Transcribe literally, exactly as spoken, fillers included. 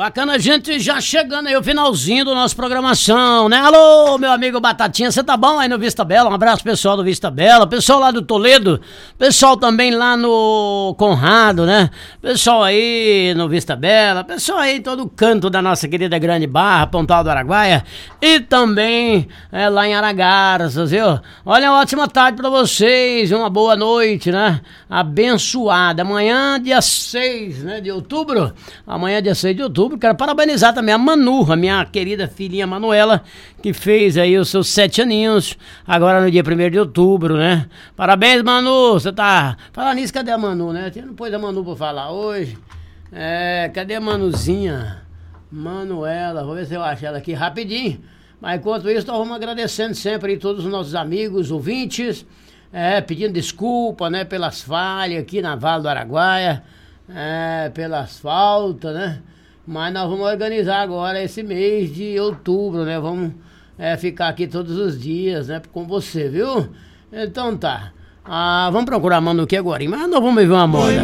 Bacana, a gente já chegando aí o finalzinho do nosso programação, né? Alô, meu amigo Batatinha, você tá bom aí no Vista Bela? Um abraço pessoal do Vista Bela, pessoal lá do Toledo, pessoal também lá no Conrado, né? Pessoal aí no Vista Bela, pessoal aí em todo canto da nossa querida Grande Barra, Pontal do Araguaia e também é, lá em Aragarças, viu? Olha, uma ótima tarde pra vocês, uma boa noite, né? Abençoada. Amanhã, dia seis, né, de outubro, amanhã, dia seis de outubro, quero parabenizar também a Manu, a minha querida filhinha Manuela, que fez aí os seus sete aninhos, agora no dia primeiro de outubro, né? Parabéns, Manu, você tá... Falar nisso, cadê a Manu, né? Você não pôs a Manu pra falar hoje. É, cadê a Manuzinha? Manuela, vou ver se eu acho ela aqui rapidinho. Mas enquanto isso, nós vamos agradecendo sempre aí todos os nossos amigos, ouvintes, é, pedindo desculpa, né, pelas falhas aqui na Vale do Araguaia, é, pelas faltas, né? Mas nós vamos organizar agora esse mês de outubro, né? Vamos é, ficar aqui todos os dias, né? Com você, viu? Então tá. Ah, vamos procurar a Manu aqui agora, mas nós vamos ver uma moda.